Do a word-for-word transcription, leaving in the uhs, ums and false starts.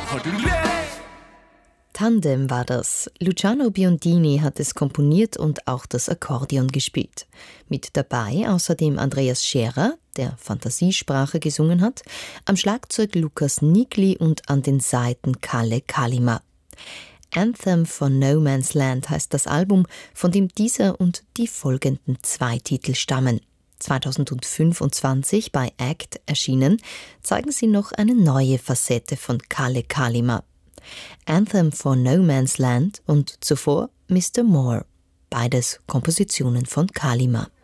Tandem war das. Luciano Biondini hat es komponiert und auch das Akkordeon gespielt. Mit dabei außerdem Andreas Scherer, der Fantasiesprache gesungen hat, am Schlagzeug Lukas Nigli und an den Saiten Kalle Kalima. Anthem for No Man's Land heißt das Album, von dem dieser und die folgenden zwei Titel stammen. zweitausendfünfundzwanzig bei Act erschienen, zeigen sie noch eine neue Facette von Kalle Kalima. Anthem for No Man's Land und zuvor Mister Moore, beides Kompositionen von Kalima.